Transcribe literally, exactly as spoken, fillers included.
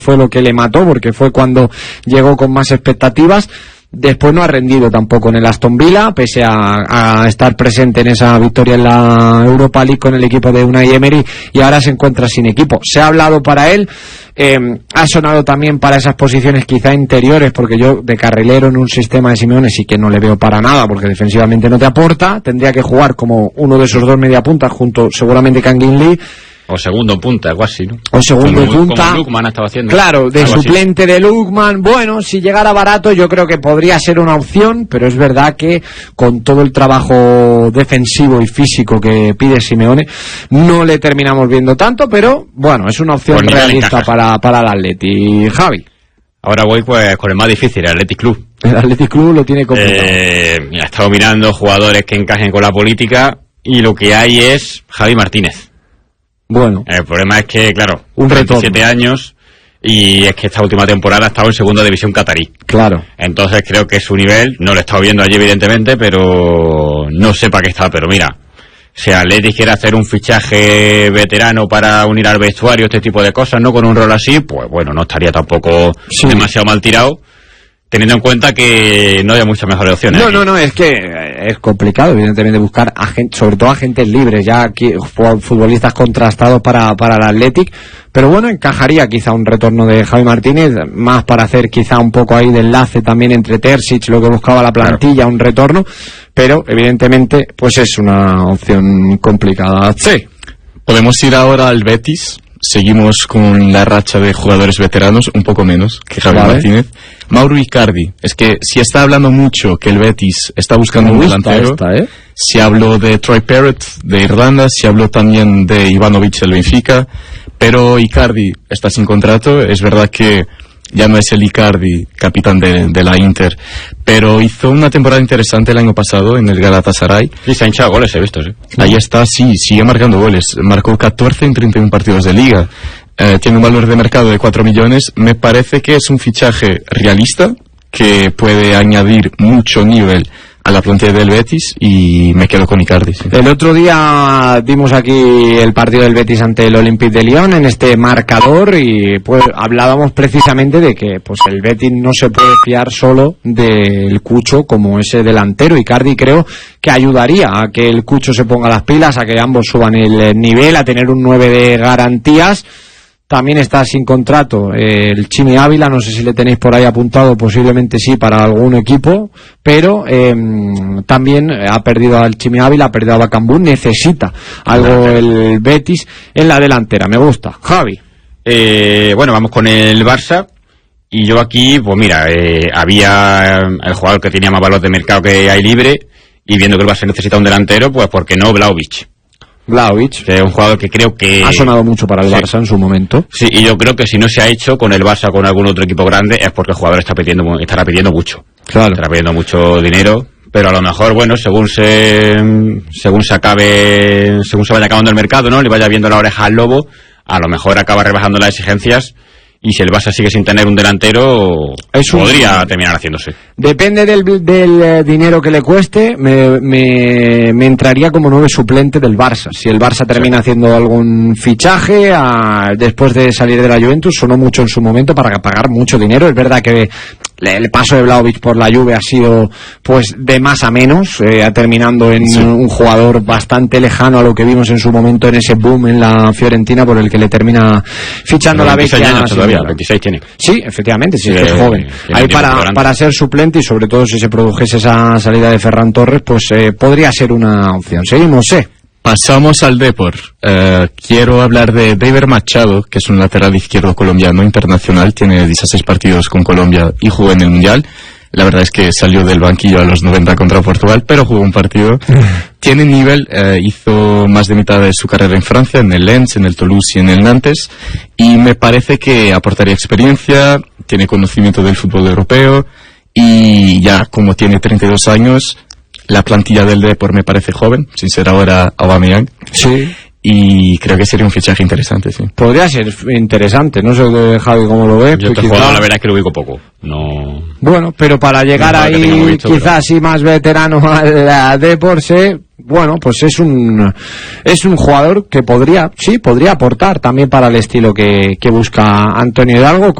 fue lo que le mató, porque fue cuando llegó con más expectativas. Después no ha rendido tampoco en el Aston Villa, pese a, a estar presente en esa victoria en la Europa League con el equipo de Unai Emery, y ahora se encuentra sin equipo. Se ha hablado para él, eh, ha sonado también para esas posiciones quizá interiores, porque yo de carrilero en un sistema de Simeone sí que no le veo para nada, porque defensivamente no te aporta. Tendría que jugar como uno de esos dos mediapuntas junto seguramente Kangin Lee. O segundo punta, algo así, ¿no? O segundo como, punta. Como Lookman estaba haciendo. Claro, de suplente así. De Lookman. Bueno, si llegara barato yo creo que podría ser una opción, pero es verdad que con todo el trabajo defensivo y físico que pide Simeone, no le terminamos viendo tanto, pero bueno, es una opción pues realista para, para el Atleti. Javi. Ahora voy pues con el más difícil, el Athletic Club. El Athletic Club lo tiene complicado. Eh, mira, he estado mirando jugadores que encajen con la política y lo que hay es Javi Martínez. Bueno. El problema es que, claro, un veintisiete años y es que esta última temporada ha estado en segunda división catarí. Claro. Entonces creo que su nivel, no lo he estado viendo allí evidentemente, pero no sé para qué está. Pero mira, si Atleti quiere hacer un fichaje veterano para unir al vestuario, este tipo de cosas, ¿no? Con un rol así, pues bueno, no estaría tampoco sí. demasiado mal tirado, teniendo en cuenta que no hay muchas mejores opciones. No, aquí. no, no, es que es complicado, evidentemente, buscar agentes, sobre todo agentes libres, ya aquí, futbolistas contrastados para, para el Athletic, pero bueno, encajaría quizá un retorno de Javi Martínez, más para hacer quizá un poco ahí de enlace también entre Terzic, lo que buscaba la plantilla, claro. Un retorno, pero evidentemente, pues es una opción complicada. Sí. Podemos ir ahora al Betis. Seguimos con la racha de jugadores veteranos, un poco menos que Javi vale. Martínez. Mauro Icardi, es que si está hablando mucho que el Betis está buscando un delantero, esta, ¿eh? Si habló de Troy Parrott de Irlanda, si habló también de Ivanovic del Benfica, pero Icardi está sin contrato. Es verdad que ya no es el Icardi, capitán de, de la Inter, pero hizo una temporada interesante el año pasado en el Galatasaray. Sí, se ha hinchado goles, he visto, sí. Ahí está, sí, sigue marcando goles. Marcó catorce en treinta y uno partidos de liga. Eh, tiene un valor de mercado de cuatro millones. Me parece que es un fichaje realista, que puede añadir mucho nivel a la plantilla del Betis, y me quedo con Icardi. Sí. El otro día dimos aquí el partido del Betis ante el Olympique de Lyon en este marcador, y pues hablábamos precisamente de que pues el Betis no se puede fiar solo del Cucho como ese delantero. Icardi creo que ayudaría a que el Cucho se ponga las pilas, a que ambos suban el nivel, a tener un nueve de garantías. También está sin contrato eh, el Chimi Ávila, no sé si le tenéis por ahí apuntado, posiblemente sí para algún equipo, pero eh, también ha perdido al Chimi Ávila, ha perdido a Bakambu, necesita algo el Betis en la delantera. Me gusta. Javi. Eh, bueno, vamos con el Barça, y yo aquí, pues mira, eh, había el jugador que tenía más valor de mercado que hay libre, y viendo que el Barça necesita un delantero, pues ¿por qué no Vlahovic? Vlahovic, que es un jugador que creo que ha sonado mucho para el sí. Barça en su momento. Sí, y yo creo que si no se ha hecho con el Barça o con algún otro equipo grande es porque el jugador está pidiendo, estará pidiendo mucho. Claro. Estará pidiendo mucho dinero, pero a lo mejor, bueno, según se según se acabe, según se vaya acabando el mercado, ¿no? Le vaya viendo la oreja al lobo, a lo mejor acaba rebajando las exigencias. Y si el Barça sigue sin tener un delantero, es un... podría terminar haciéndose. Depende del, del eh, dinero que le cueste, me, me, me entraría como nueve suplente del Barça. Si el Barça termina sí. haciendo algún fichaje a, después de salir de la Juventus, sonó mucho en su momento para pagar mucho dinero. Es verdad que el paso de Vlahovic por la Juve ha sido pues de más a menos, eh, terminando en sí. un jugador bastante lejano a lo que vimos en su momento en ese boom en la Fiorentina, por el que le termina fichando la vecchia. veintiséis tiene. Sí, efectivamente, sí, sí que es joven. Ahí para, para ser suplente, y sobre todo si se produjese esa salida de Ferran Torres, pues eh, podría ser una opción. Seguimos, ¿eh? Pasamos al Depor. Uh, quiero hablar de David Machado, que es un lateral izquierdo colombiano internacional, tiene dieciséis partidos con Colombia y jugó en el Mundial. La verdad es que salió del banquillo a los noventa contra Portugal, pero jugó un partido. Tiene nivel, eh, hizo más de mitad de su carrera en Francia, en el Lens, en el Toulouse y en el Nantes, y me parece que aportaría experiencia, tiene conocimiento del fútbol europeo, y ya como tiene treinta y dos años, la plantilla del Depor me parece joven, sin ser ahora Aubameyang. Sí. Y creo que sería un fichaje interesante, sí. Podría ser interesante, no sé, Javi, cómo lo ves. Yo este jugador, la verdad es que lo ubico poco. No. Bueno, pero para llegar no, ahí, quizás sí más veterano a la Depor, ¿sí? bueno, pues es un es un jugador que podría, sí, podría aportar también para el estilo que, que busca Antonio Hidalgo.